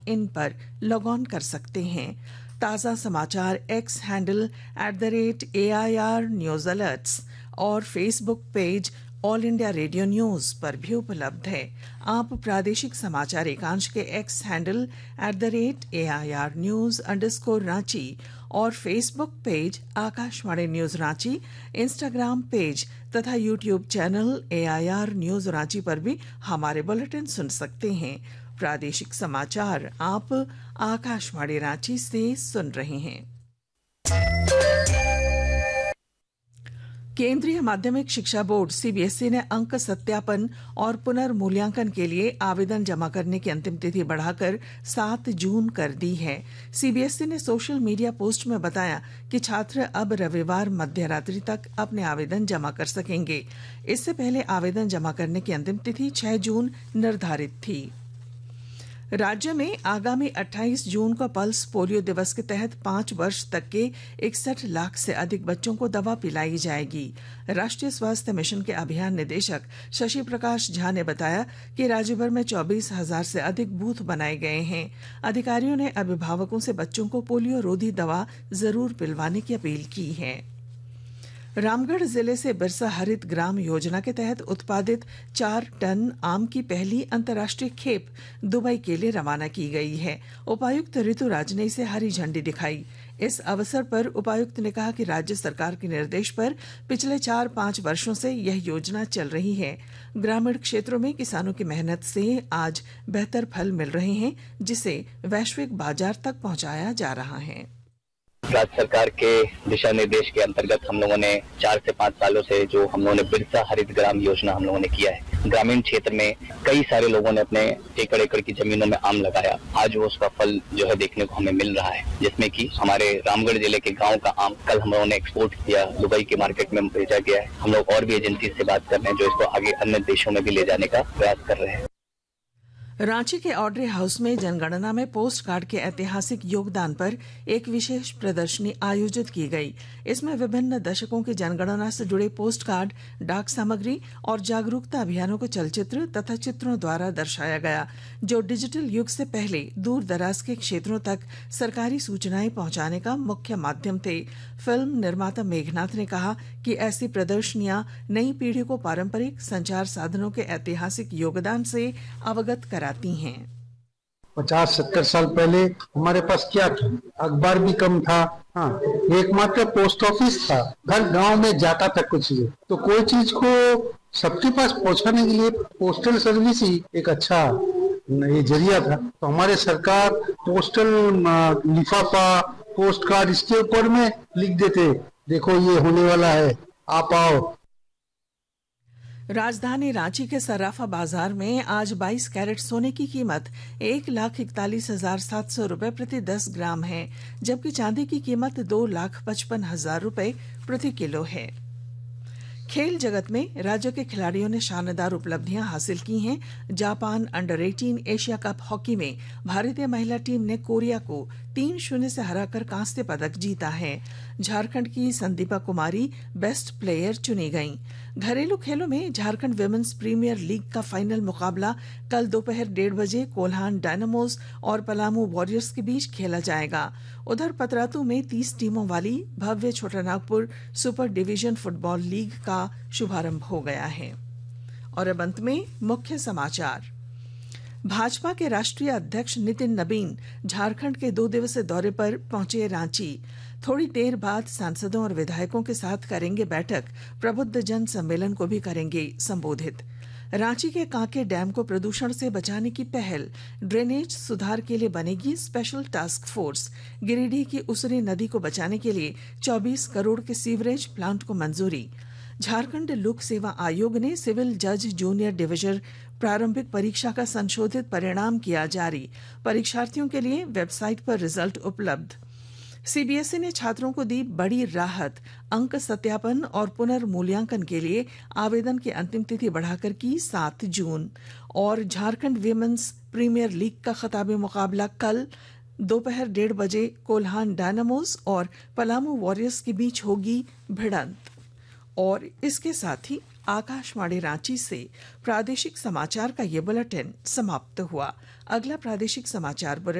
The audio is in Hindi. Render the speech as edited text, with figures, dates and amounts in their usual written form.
इन पर लॉग ऑन कर सकते हैं। ताज़ा समाचार x handle @AIR news alerts और Facebook page all India radio news पर भी उपलब्ध है। आप प्रादेशिक समाचार एकांश के एक्स हैंडल @AIR न्यूज_रांची और Facebook page Akashvani news Ranchi, Instagram page तथा YouTube channel AIR news Ranchi पर भी हमारे बुलेटिन सुन सकते हैं। प्रादेशिक समाचार आप आकाशवाणी रांची से सुन रहे हैं। केंद्रीय माध्यमिक शिक्षा बोर्ड CBSE ने अंक सत्यापन और पुनर्मूल्यांकन के लिए आवेदन जमा करने की अंतिम तिथि बढ़ाकर 7 जून कर दी है। CBSE ने सोशल मीडिया पोस्ट में बताया कि छात्र अब रविवार मध्य रात्रि तक अपने आवेदन जमा कर सकेंगे। इससे पहले आवेदन जमा करने की अंतिम तिथि 6 जून निर्धारित थी। राज्य में आगामी 28 जून को पल्स पोलियो दिवस के तहत 5 वर्ष तक के 61 लाख से अधिक बच्चों को दवा पिलाई जाएगी। राष्ट्रीय स्वास्थ्य मिशन के अभियान निदेशक शशि प्रकाश झा ने बताया कि राज्य भर में 24,000 से अधिक बूथ बनाए गए हैं। अधिकारियों ने अभिभावकों से बच्चों को पोलियो रोधी दवा जरूर पिलवाने की अपील की है। रामगढ़ जिले से बिरसा हरित ग्राम योजना के तहत उत्पादित 4 टन आम की पहली अंतर्राष्ट्रीय खेप दुबई के लिए रवाना की गई है। उपायुक्त ऋतुराज ने इसे हरी झंडी दिखाई। इस अवसर पर उपायुक्त ने कहा कि राज्य सरकार के निर्देश पर पिछले 4-5 वर्षों से यह योजना चल रही है। ग्रामीण क्षेत्रों में किसानों की मेहनत से आज बेहतर फल मिल रहे हैं, जिसे वैश्विक बाजार तक पहुंचाया जा रहा है। राज्य सरकार के दिशा निर्देश के अंतर्गत हम लोगों ने 4 से 5 सालों से जो हम लोगों ने बिरसा हरित ग्राम योजना हम लोगों ने किया है। ग्रामीण क्षेत्र में कई सारे लोगों ने अपने एकड़ की जमीनों में आम लगाया। आज वो उसका फल जो है देखने को हमें मिल रहा है, जिसमें कि हमारे रामगढ़ जिले के गांव का आम कल हम लोगों ने एक्सपोर्ट किया, दुबई के मार्केट में भेजा गया है। हम लोग और भी एजेंसी से बात कर रहे हैं जो इसको आगे अन्य देशों में भी ले जाने का प्रयास कर रहे हैं। रांची के ऑड्रे हाउस में जनगणना में पोस्ट कार्ड के ऐतिहासिक योगदान पर एक विशेष प्रदर्शनी आयोजित की गई। इसमें विभिन्न दशकों की जनगणना से जुड़े पोस्ट कार्ड, डाक सामग्री और जागरूकता अभियानों को चलचित्र तथा चित्रों द्वारा दर्शाया गया, जो डिजिटल युग से पहले दूर दराज के क्षेत्रों तक सरकारी सूचनाएं पहुंचाने का मुख्य माध्यम थे। फिल्म निर्माता मेघनाथ ने कहा कि ऐसी प्रदर्शनियां नई पीढ़ी को पारंपरिक संचार साधनों के ऐतिहासिक योगदान से अवगत कराती हैं। 50-70 साल पहले हमारे पास क्या था? अखबार भी कम था। हाँ, एकमात्र पोस्ट ऑफिस था। हर गांव में जाता था कुछ भी, तो कोई चीज को सबके पास पहुंचाने के लिए पोस्टल सर्विस ही एक अच्छा ये जरिया था। तो हमारे सरकार पोस्टल लिफाफा, पोस्ट कार्ड इसके ऊपर में लिख देते, देखो ये होने वाला है, आप आओ। राजधानी रांची के सराफा बाजार में आज 22 कैरेट सोने की कीमत 1,41,700 रुपए प्रति 10 ग्राम है, जबकि चांदी की कीमत 2,55,000 रुपए प्रति किलो है। खेल जगत में राज्य के खिलाड़ियों ने शानदार उपलब्धियां हासिल की हैं। जापान अंडर-18 एशिया कप हॉकी में भारतीय महिला टीम ने कोरिया को 3-0 से हराकर कांस्य पदक जीता है। झारखंड की संदीपा कुमारी बेस्ट प्लेयर चुनी गईं। घरेलू खेलों में झारखंड विमेंस प्रीमियर लीग का फाइनल मुकाबला कल दोपहर 1:30 बजे कोल्हान डायनामोस और पलामू वॉरियर्स के बीच खेला जाएगा। उधर पतरातू में 30 टीमों वाली भव्य Chotanagpur super division football league का शुभारंभ हो गया है। और अब अंत में मुख्य समाचार। भाजपा के राष्ट्रीय अध्यक्ष नितिन नबीन झारखंड के 2 दिवसीय दौरे पर पहुंचे रांची। थोड़ी देर बाद सांसदों और विधायकों के साथ करेंगे बैठक। प्रबुद्ध जन सम्मेलन को भी करेंगे संबोधित। रांची के कांके डैम को प्रदूषण से बचाने की पहल। ड्रेनेज सुधार के लिए बनेगी स्पेशल टास्क फोर्स। गिरिडीह की उसरी नदी को बचाने के लिए 24 करोड़ के सीवरेज प्लांट को मंजूरी। झारखंड लोक सेवा आयोग ने सिविल जज जूनियर डिवीजन प्रारंभिक परीक्षा का संशोधित परिणाम किया जारी। परीक्षार्थियों के लिए वेबसाइट पर रिजल्ट उपलब्ध। सीबीएसई ने छात्रों को दी बड़ी राहत। अंक सत्यापन और पुनर्मूल्यांकन के लिए आवेदन की अंतिम तिथि बढ़ाकर की 7 जून। और झारखंड विमेंस प्रीमियर लीग का खिताबी मुकाबला कल दोपहर 1:30 बजे कोल्हान डायनामोस और पलामू वॉरियर्स के बीच होगी भिड़ंत। और इसके साथ ही आकाशवाणी रांची से प्रादेशिक समाचार का ये बुलेटिन समाप्त हुआ। अगला प्रादेशिक समाचार बुलेटिन